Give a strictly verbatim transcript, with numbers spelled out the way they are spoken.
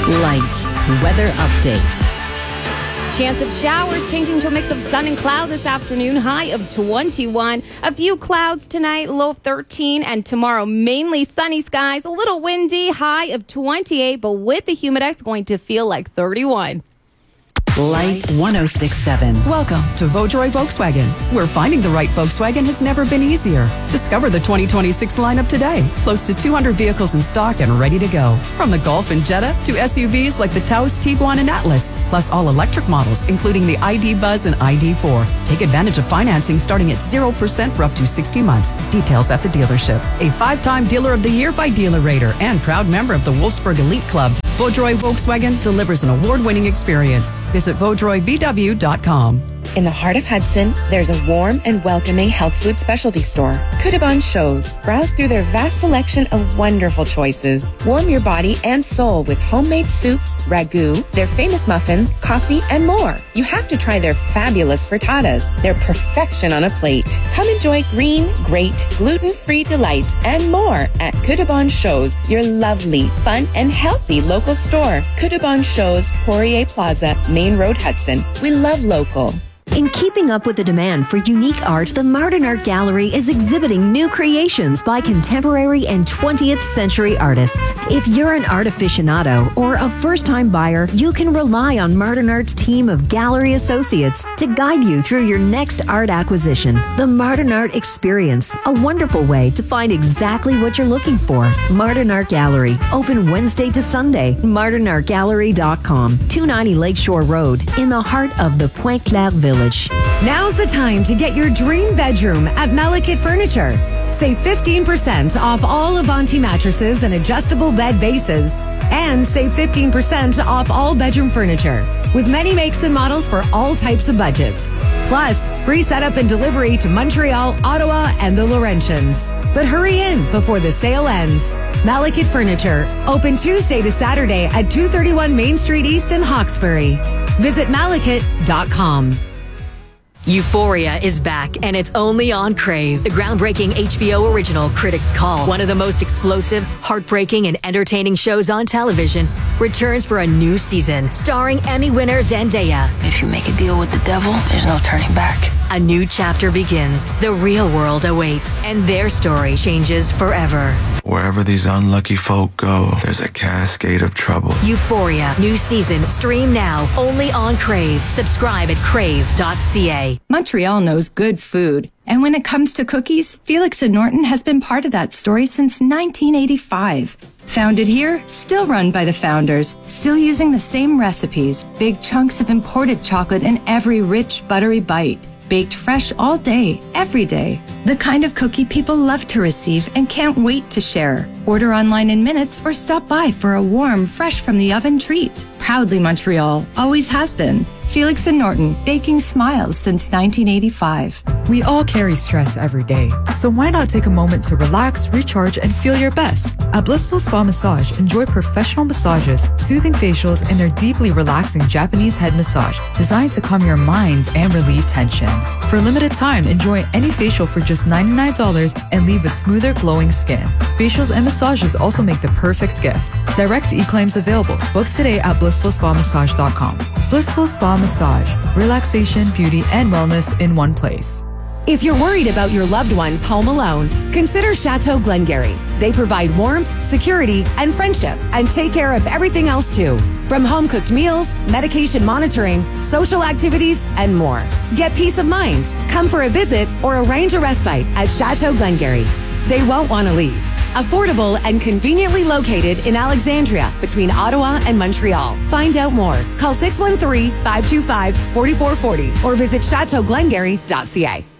Light weather update. Chance of showers changing to a mix of sun and cloud this afternoon, high of twenty-one. A few clouds tonight, low of thirteen. And tomorrow, mainly sunny skies, a little windy, high of twenty-eight. But with the humidex, going to feel like thirty-one. Light one oh six point seven. Welcome to Vodroy Volkswagen, where finding the right Volkswagen has never been easier. Discover the twenty twenty-six lineup today. Close to two hundred vehicles in stock and ready to go. From the Golf and Jetta to S U Vs like the Taos, Tiguan, and Atlas, plus all electric models, including the I D Buzz and I D four. Take advantage of financing starting at zero percent for up to sixty months. Details at the dealership. A five-time Dealer of the Year by Dealer Rater and proud member of the Wolfsburg Elite Club, Vodroy Volkswagen delivers an award-winning experience. Visit Vodroy V W dot com. In the heart of Hudson, there's a warm and welcoming health food specialty store, Kudabon Shows. Browse through their vast selection of wonderful choices. Warm your body and soul with homemade soups, ragu, their famous muffins, coffee, and more. You have to try their fabulous frittatas. They're perfection on a plate. Come enjoy green, great, gluten-free delights and more at Kudabon Shows, your lovely, fun, and healthy local store. Kudabon Shows, Poirier Plaza, Main Road, Hudson. We love local. In keeping up with the demand for unique art, the Modern Art Gallery is exhibiting new creations by contemporary and twentieth century artists. If you're an art aficionado or a first-time buyer, you can rely on Modern Art's team of gallery associates to guide you through your next art acquisition. The Modern Art Experience, a wonderful way to find exactly what you're looking for. Modern Art Gallery, open Wednesday to Sunday. modern art gallery dot com, two ninety Lakeshore Road, in the heart of the Pointe-Claire Village. Now's the time to get your dream bedroom at Malekith Furniture. Save fifteen percent off all Avanti mattresses and adjustable bed bases. And save fifteen percent off all bedroom furniture, with many makes and models for all types of budgets. Plus, free setup and delivery to Montreal, Ottawa, and the Laurentians. But hurry in before the sale ends. Malekith Furniture, open Tuesday to Saturday at two thirty-one Main Street East in Hawkesbury. Visit malekith dot com. Euphoria is back, and it's only on Crave. The groundbreaking H B O original Critics' Call, one of the most explosive, heartbreaking, and entertaining shows on television, returns for a new season, starring Emmy winner Zendaya. If you make a deal with the devil, there's no turning back. A new chapter begins, the real world awaits, and their story changes forever. Wherever these unlucky folk go, there's a cascade of trouble. Euphoria, new season, stream now, only on Crave. Subscribe at crave dot c a. Montreal knows good food. And when it comes to cookies, Felix and Norton has been part of that story since nineteen eighty-five. Founded here, still run by the founders, still using the same recipes, big chunks of imported chocolate in every rich, buttery bite. Baked fresh all day, every day. The kind of cookie people love to receive and can't wait to share. Order online in minutes or stop by for a warm, fresh from the oven treat. Proudly Montreal, always has been. Felix and Norton, baking smiles since nineteen eighty-five. We all carry stress every day, so why not take a moment to relax, recharge, and feel your best? At Blissful Spa Massage, enjoy professional massages, soothing facials, and their deeply relaxing Japanese head massage, designed to calm your mind and relieve tension. For a limited time, enjoy any facial for just ninety-nine dollars and leave with smoother, glowing skin. Facials and massages also make the perfect gift. Direct e-claims available. Book today at blissful spa massage dot com. Blissful Spa Massage. Relaxation, beauty, and wellness in one place. If you're worried about your loved ones home alone, consider Chateau Glengarry. They provide warmth, security, and friendship, and take care of everything else too. From home-cooked meals, medication monitoring, social activities, and more. Get peace of mind. Come for a visit or arrange a respite at Chateau Glengarry. They won't want to leave. Affordable and conveniently located in Alexandria between Ottawa and Montreal. Find out more. Call six one three, five two five, four four four zero or visit chateau glengarry dot c a.